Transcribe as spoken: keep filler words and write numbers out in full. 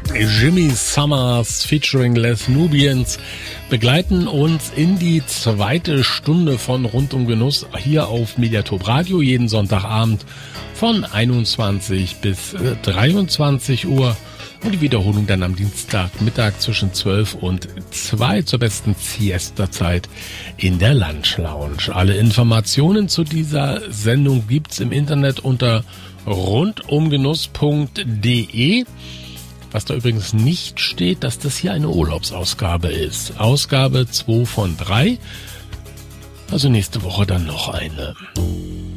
Jimmy Summers featuring Les Nubians begleiten uns in die zweite Stunde von Rund um Genuss hier auf Mediatop Radio jeden Sonntagabend von einundzwanzig bis dreiundzwanzig Uhr und die Wiederholung dann am Dienstagmittag zwischen zwölf und zwei zur besten Siesta-Zeit in der Lunch Lounge. Alle Informationen zu dieser Sendung gibt's im Internet unter rundumgenuss punkt de. Was da übrigens nicht steht, dass das hier eine Urlaubsausgabe ist. Ausgabe zwei von drei. Also nächste Woche dann noch eine.